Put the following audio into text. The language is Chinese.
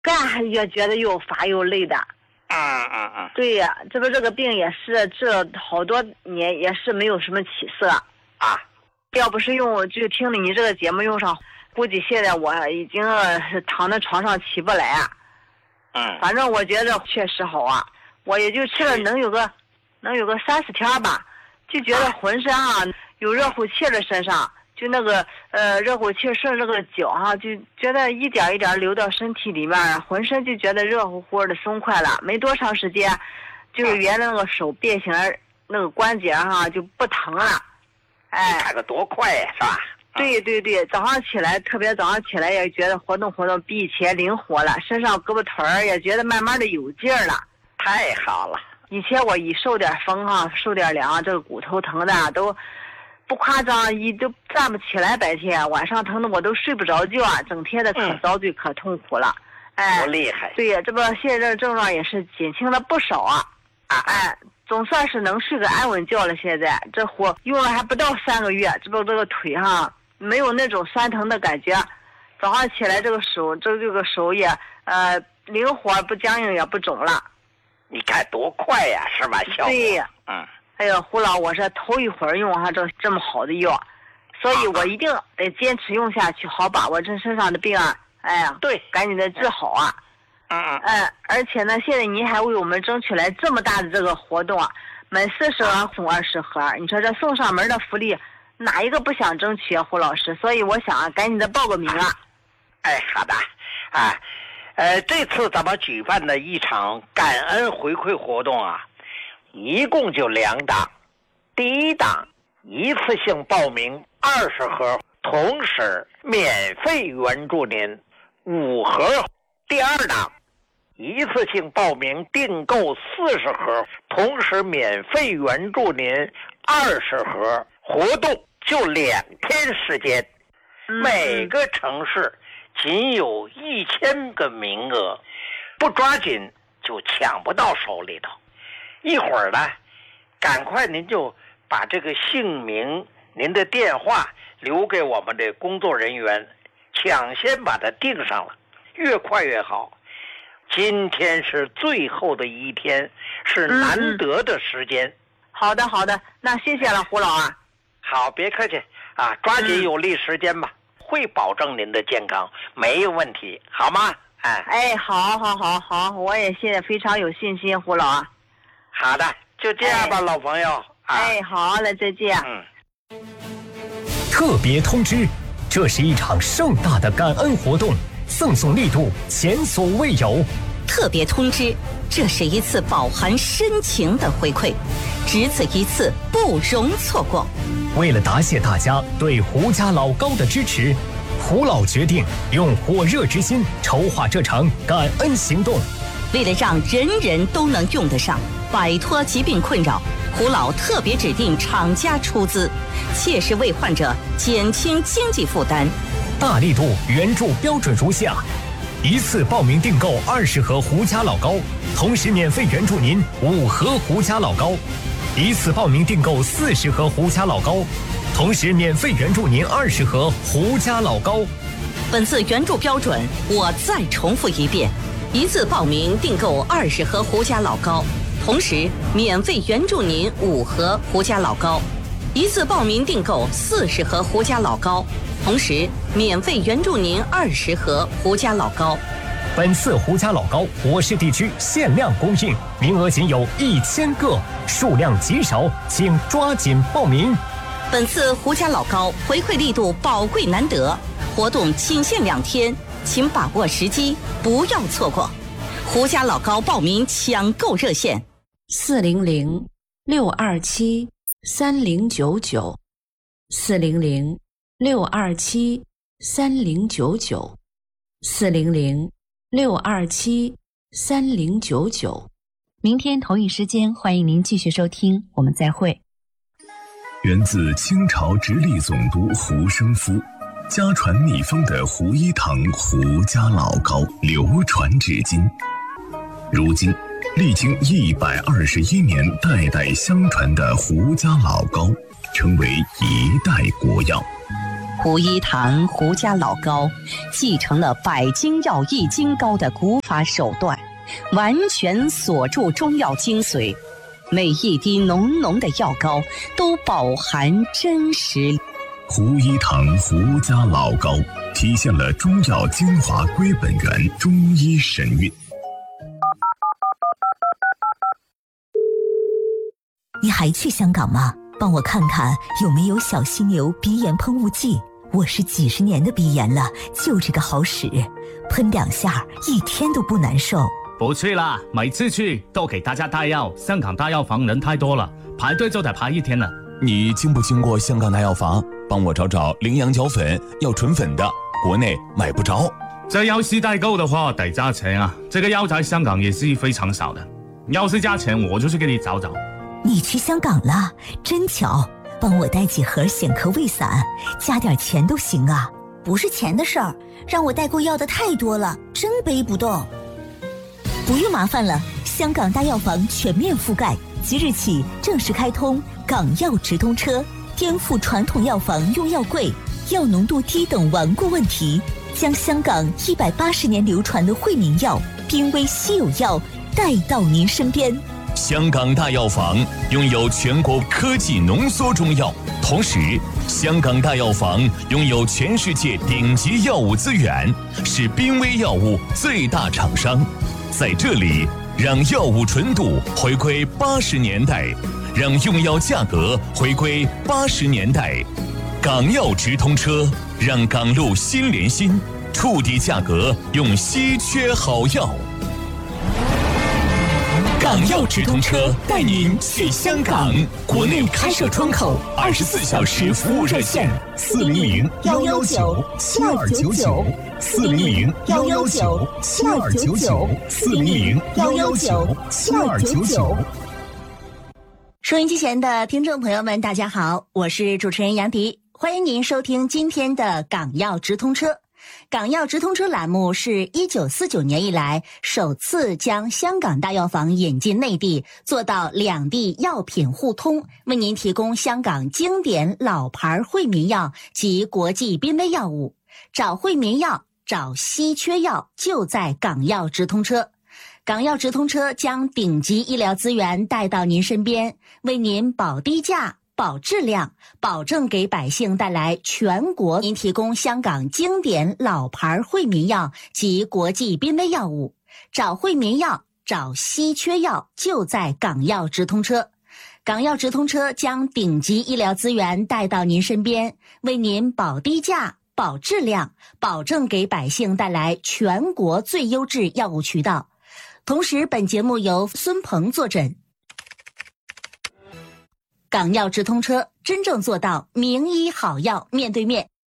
干越觉得又乏又累的。对呀，这不这个病也是治了好多年，也是没有什么起色啊。 要不是就听了你这个节目用上，估计现在我已经是躺在床上起不来。反正我觉得确实好啊，我也就吃了能有个30天吧，就觉得浑身有热乎气的身上，就那个热乎气顺着个脚就觉得一点一点流到身体里面，浑身就觉得热乎乎的松快了。没多长时间，就是原来那个手变形那个关节就不疼了。 你看个多快呀，是吧？ 对，早上起来，特别早上起来也觉得活动比以前灵活了，身上胳膊腿儿也觉得慢慢的有劲儿了。 太好了！ 以前我一受点风受点凉，这个骨头疼的都不夸张，都站不起来，白天晚上疼的我都睡不着觉，整天的可遭罪可痛苦了。 多厉害！ 对呀，这不现在这症状也是减轻了不少总算是能睡个安稳觉了。现在这火用了还不到3个月，这个腿没有那种酸疼的感觉。早上起来这个手也灵活不僵硬也不肿了。 你看多快呀，是吧？效果。 对呀。哎呦，胡老，我是头一回用这么好的药，所以我一定得坚持用下去，好把我这身上的病对， 赶紧的治好而且呢，现在您还为我们争取来这么大的这个活动满40盒送20盒，你说这送上门的福利，哪一个不想争取胡老师？所以我想赶紧的报个名好的这次咱们举办的一场感恩回馈活动一共就2档。第一档一次性报名20盒，同时免费援助您5盒。第二档一次性报名订购40盒，同时免费援助您20盒。活动就2天时间，每个城市仅有1000个名额，不抓紧就抢不到手里头。一会儿呢，赶快您就把这个姓名、您的电话留给我们的工作人员，抢先把它订上了，越快越好。今天是最后的一天，是难得的时间。 好的，那谢谢了胡老好，别客气抓紧有利时间吧，会保证您的健康，没有问题，好吗？ 好，我也现在非常有信心，胡老好的，就这样吧，老朋友好嘞，再见。 特别通知，这是一场盛大的感恩活动，赠送力度前所未有。 特别通知，这是一次饱含深情的回馈，只此一次，不容错过。 为了答谢大家对胡家老高的支持，胡老决定用火热之心筹划这场感恩行动。 为了让人人都能用得上，摆脱疾病困扰，胡老特别指定厂家出资，切实为患者减轻经济负担。 大力度援助标准如下：一次报名订购20盒胡家老高，同时免费援助您5盒胡家老高；一次报名订购40盒胡家老高，同时免费援助您20盒胡家老高。 本次援助标准我再重复一遍：一次报名订购20盒胡家老高，同时免费援助您5盒胡家老高；一次报名订购40盒胡家老高，同时免费援助您20盒胡家老高。 本次胡家老高我市地区限量供应，名额仅有1000个，数量极少，请抓紧报名。 本次胡家老高回馈力度宝贵难得，活动仅限2天，请把握时机，不要错过。胡家老高报名抢购热线 400-627-3099，400-627-3099。明天同一时间，欢迎您继续收听，我们再会。 源自清朝直隶总督胡生夫，家传秘方的胡一堂胡家老高流传至今，如今历经121年代代相传的胡家老高成为一代国药。 胡一堂胡家老高继承了百金药益金膏的古法手段，完全锁住中药精髓，每一滴浓浓的药膏都饱含真实。 胡一堂胡家老高体现了中药精华归本源，中医神韵。 你还去香港吗？帮我看看有没有小犀牛鼻炎喷雾剂。我是几十年的鼻炎了，就这个好使，喷2下一天都不难受。 不去啦，每次去都给大家带药，香港大药房人太多了，排队就得排1天了。 你经不经过香港大药房？帮我找找羚羊角粉，要纯粉的，国内买不着。 这要是代购的话得加钱啊，这个药在香港也是非常少的，要是加钱我就去给你找找。 你去香港了，真巧，帮我带几盒显科胃散，加点钱都行啊。 不是钱的事儿，让我代购要的太多了，真背不动。 不用麻烦了，香港大药房全面覆盖，即日起正式开通港药直通车，颠覆传统药房用药贵、药浓度低等顽固问题，将香港180年流传的惠民药、濒危稀有药带到您身边。 香港大药房拥有全国科技浓缩中药，同时香港大药房拥有全世界顶级药物资源，是濒危药物最大厂商。在这里，让药物纯度回归80年代，让用药价格回归80年代。港药直通车，让港路心连心，触底价格用稀缺好药。港药直通车带您去香港，国内开设窗口，24小时服务热线 400-119-7299，400-119-7299，400-119-7299。 收音机前的听众朋友们，大家好，我是主持人杨迪，欢迎您收听今天的港药直通车。港药直通车栏目是1949年以来首次将香港大药房引进内地，做到两地药品互通，为您提供香港经典老牌惠民药及国际濒危药物。找惠民药，找稀缺药，就在港药直通车。港药直通车将顶级医疗资源带到您身边，为您保低价、保质量，保证给百姓带来全国您提供香港经典老牌惠民药及国际濒危药物。找惠民药，找稀缺药，就在港药直通车。港药直通车将顶级医疗资源带到您身边，为您保低价、保质量，保证给百姓带来全国最优质药物渠道。同时，本节目由孙鹏坐诊。港药直通车真正做到名医好药面对面。